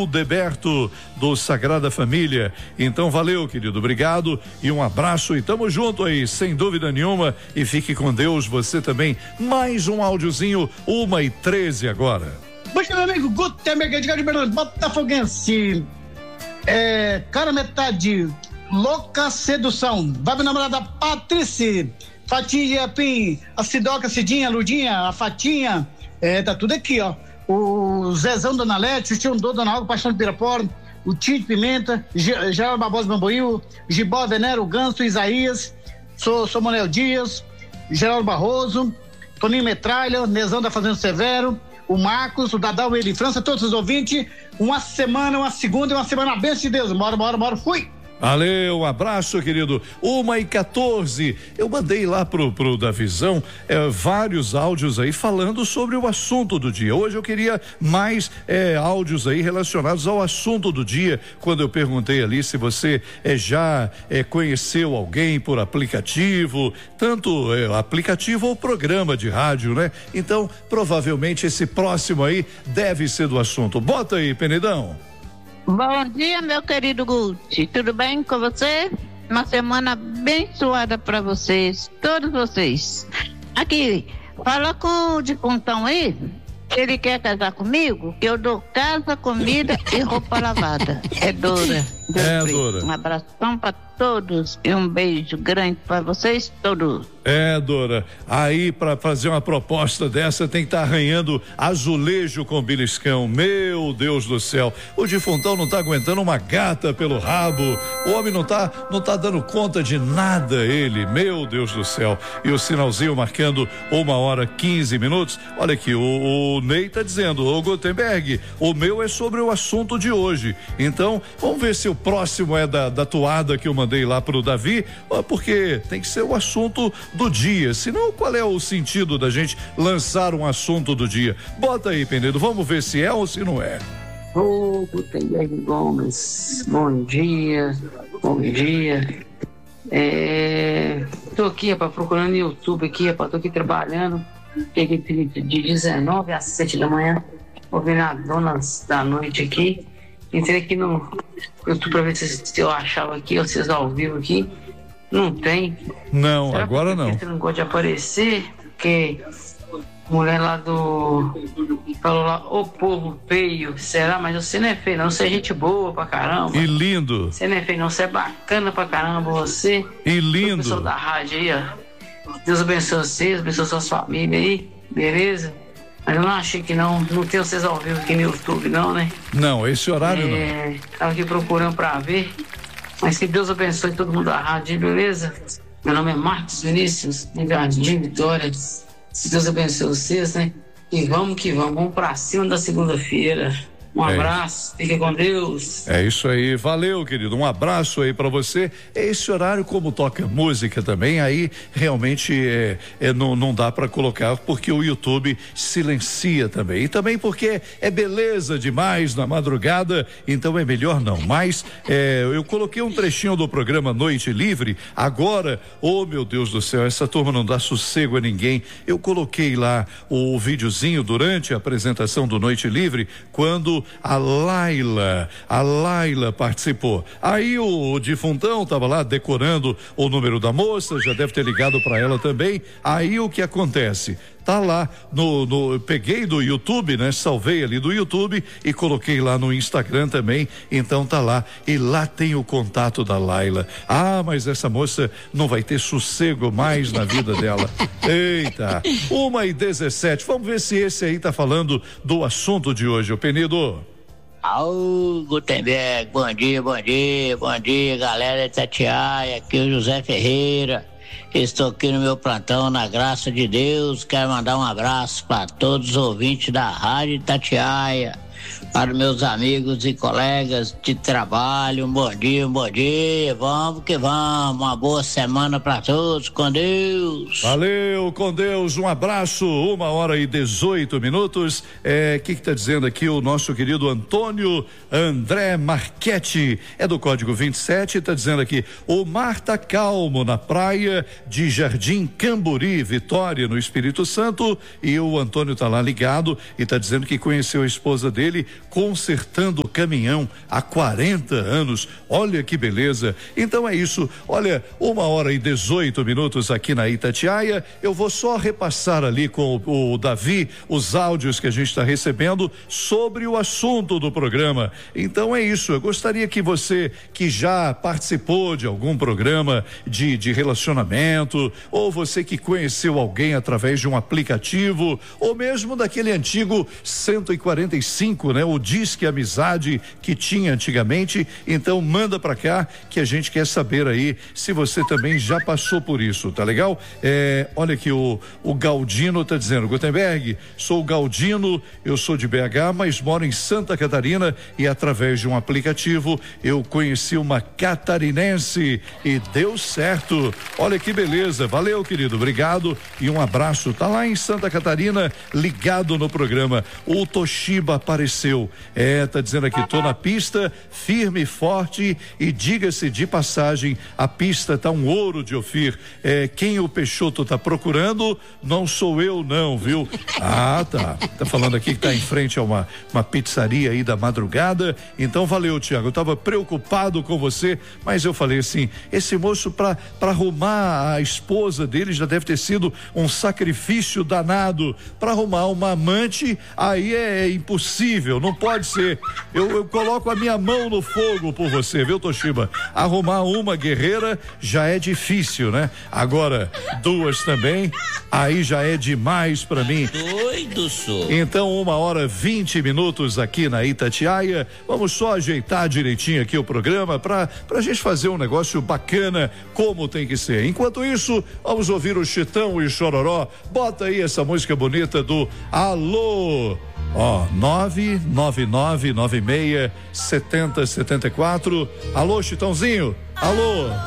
Hildeberto do Sagrada Família. Então valeu, querido, obrigado e um abraço e tamo junto aí, sem dúvida nenhuma, e fique com Deus, você também. Mais um áudiozinho, 1h13 agora. Poxa, meu amigo Gutenberg, de Botafoguense, cara metade, louca sedução, vai minha namorada Patrícia, Fatinha, Pim, a Sidoca, a Cidinha, a Ludinha, a Fatinha, tá tudo aqui, ó. O Zezão, Dona Lete, o Tio Dona Algo, Paixão de Pirapora, o Tio de Pimenta, Geraldo Barbosa Bamboil, Gibó Venero, o Ganso, Isaías, sou Manuel Dias, Geraldo Barroso, Toninho Metralha, Nezão da Fazenda Severo, o Marcos, o Dadal, ele França, todos os ouvintes, uma semana, uma segunda e uma semana, benção de Deus, bora, fui! Valeu, um abraço, querido. 1h14. Eu mandei lá pro Davizão vários áudios aí falando sobre o assunto do dia. Hoje eu queria mais áudios aí relacionados ao assunto do dia. Quando eu perguntei ali se você já conheceu alguém por aplicativo, tanto aplicativo ou programa de rádio, né? Então, provavelmente esse próximo aí deve ser do assunto. Bota aí, Penedão. Bom dia, meu querido Guti. Tudo bem com você? Uma semana abençoada para vocês, todos vocês. Aqui, fala com o de Pontão aí, se ele quer casar comigo, que eu dou casa, comida e roupa lavada. É Dora. Dora. Um abração para todos e um beijo grande para vocês todos. Dora, aí para fazer uma proposta dessa tem que estar arranhando azulejo com beliscão, meu Deus do céu, o defuntão não tá aguentando uma gata pelo rabo, o homem não tá dando conta de nada, ele, meu Deus do céu, e o sinalzinho marcando 1h15. Olha aqui, o Ney tá dizendo, ô Gutenberg, o meu é sobre o assunto de hoje, então vamos ver se o próximo é da toada que eu mandei lá pro Davi, porque tem que ser o assunto do dia, senão qual é o sentido da gente lançar um assunto do dia? Bota aí, Penedo, vamos ver se é ou se não é. Ô, Gutenberg Gomes, bom dia. Tô aqui, procurando no YouTube aqui, tô aqui trabalhando, peguei de 19 às 7 da manhã, ouvindo a Donas da Noite aqui, entrei aqui no YouTube pra ver se eu achava aqui, ou vocês ao vivo aqui. Não tem. Não, será agora não. Você não gosta de aparecer? Porque mulher lá falou lá, ô povo feio, será? Mas você não é feio, não. Você é gente boa pra caramba. E lindo. Você não é feio, não. Você é bacana pra caramba, você. E lindo. O pessoal da rádio aí, ó. Deus abençoe vocês, abençoe suas famílias aí, beleza? Mas eu não achei que não tem vocês ao vivo aqui no YouTube, não, né? Não, esse horário não. Tava aqui procurando pra ver. Mas que Deus abençoe todo mundo da rádio, beleza? Meu nome é Marcos Vinícius, em Jardim Vitória. Se Deus abençoe vocês, né? E vamos que vamos pra cima da segunda-feira. Um abraço, fique com Deus. É isso aí, valeu, querido, um abraço aí pra você. Esse horário, como toca música também, aí realmente não dá pra colocar, porque o YouTube silencia também, e também porque é beleza demais na madrugada, então é melhor não, mas eu coloquei um trechinho do programa Noite Livre, agora, meu Deus do céu, essa turma não dá sossego a ninguém, eu coloquei lá o videozinho durante a apresentação do Noite Livre, quando a Laila participou. Aí o defuntão tava lá decorando o número da moça, já deve ter ligado para ela também. Aí o que acontece? Tá lá peguei do YouTube, né? Salvei ali do YouTube e coloquei lá no Instagram também, então tá lá, e lá tem o contato da Laila. Mas essa moça não vai ter sossego mais na vida dela. Eita, 1h17, vamos ver se esse aí tá falando do assunto de hoje, o Penido. Gutenberg, bom dia, galera de Itatiaia, aqui é o José Ferreira. Estou aqui no meu plantão, na graça de Deus. Quero mandar um abraço para todos os ouvintes da Rádio Itatiaia, para meus amigos e colegas de trabalho. Bom dia, vamos que vamos, uma boa semana para todos, com Deus. Valeu, com Deus, um abraço, 1h18. Que tá dizendo aqui o nosso querido Antônio André Marchetti, é do código 27, tá dizendo aqui, o mar tá calmo na praia de Jardim Camburi, Vitória, no Espírito Santo, e o Antônio tá lá ligado e tá dizendo que conheceu a esposa dele ele consertando o caminhão há 40 anos. Olha que beleza. Então é isso. Olha, 1h18 aqui na Itatiaia. Eu vou só repassar ali com o Davi os áudios que a gente está recebendo sobre o assunto do programa. Então é isso. Eu gostaria que você que já participou de algum programa de relacionamento, ou você que conheceu alguém através de um aplicativo, ou mesmo daquele antigo 145, né? O Disque Amizade que tinha antigamente. Então manda pra cá que a gente quer saber aí se você também já passou por isso, tá legal? Olha aqui, o Galdino tá dizendo: Gutenberg, sou o Galdino, eu sou de BH, mas moro em Santa Catarina e através de um aplicativo eu conheci uma catarinense e deu certo. Olha que beleza. Valeu, querido, obrigado e um abraço. Tá lá em Santa Catarina, ligado no programa. O Toshiba apareceu. Tá dizendo aqui: tô na pista, firme e forte, e diga-se de passagem, a pista tá um ouro de Ofir. Quem o Peixoto tá procurando não sou eu não, viu? Tá falando aqui que tá em frente a uma pizzaria aí da Madrugada. Então valeu, Tiago, eu tava preocupado com você, mas eu falei assim, esse moço pra arrumar a esposa dele já deve ter sido um sacrifício danado. Pra arrumar uma amante, aí é impossível, não pode ser. Eu coloco a minha mão no fogo por você, viu, Toshiba? Arrumar uma guerreira já é difícil, né? Agora, duas também, aí já é demais pra mim. Doido, sou. Então, 1h20 aqui na Itatiaia. Vamos só ajeitar direitinho aqui o programa pra gente fazer um negócio bacana, como tem que ser. Enquanto isso, vamos ouvir o Chitão e Chororó. Bota aí essa música bonita do Alô. 999967074. Alô, Chitãozinho. Alô.